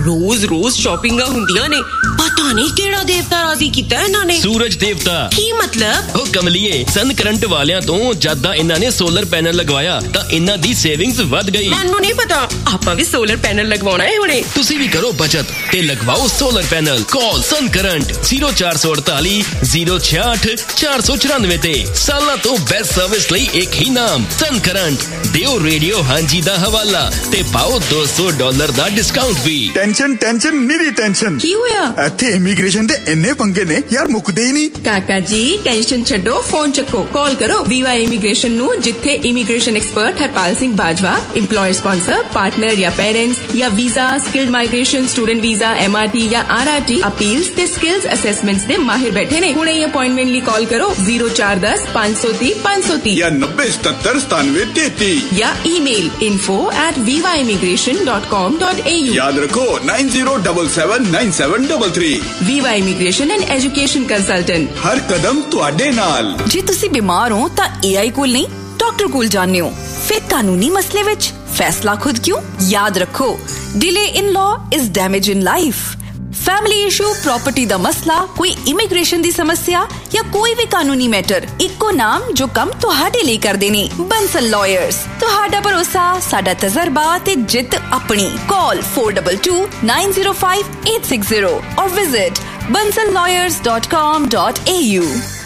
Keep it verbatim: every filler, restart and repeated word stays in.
रोज रोज shopping हुंदियां ने पता नहीं केड़ा देवता राजी कीता इन्हां ने सूरज देवता की मतलब ओ कमलिए सन करंट वालियां तो जदा इन्हां ने सोलर पैनल लगवाया तां इन्हां दी सेविंग्स वध गई। मैनू नहीं पता आपां भी सोलर पैनल लगवाना है हुणे। तुसी भी करो बचत ते लगवाओ सोलर पैनल। कॉल सन करंट जीरो चार सौ अड़ताली जीरो छियाठ चार सौ चौरानवे ते सालां तो बेस्ट सर्विस लई एक ही नाम सन करंट। दिओ रेडियो हांजी दा हवाला ते पाओ दो सौ डॉलर दा डिस्काउंट भी। टेंशन टेंशन नहीं टेंशन की होया इत्थे इमीग्रेशन दे इन्ने पंगे ने यार मुकदे ही नहीं। काका जी टेंशन छड्डो फोन चक्को कॉल करो वीवा इमीग्रेशन नु जिथे immigration expert Harpal Singh Bajwa employer sponsor partner या पेरेंट्स या visa skilled migration student visa MRT या आरआरटी अपील्स ते स्किल्स असेसमेंट्स दे माहिर बैठे ने। हुणे अपॉइंटमेंट ली कॉल करो जीरो चार दस पांच सौ तीस पांच सौ तीस या नब्बे सतर सतानवे तेती या email info at viva immigration dot com dot a u। याद रखो nine zero double seven nine seven double three. Viva Immigration and Education Consultant। हर कदम तुहाडे नाल। जे तुसी बीमार हो तां एआई कोल नहीं डॉक्टर कोल जाने हो। फिर कानूनी मसले विच फैसला खुद क्यों? याद रखो delay in law is damage in life. Family issue property दा मसला कोई इमिग्रेशन दी समस्या या कोई भी कानूनी मैटर इको नाम जो कम तुहाडे लिए कर देनी बंसल लॉयर्स। तुहाडा भरोसा साडा तजर्बा ते जित अपनी। Call four to to nine zero five eight six zero और visit bansal lawyers dot com dot a u।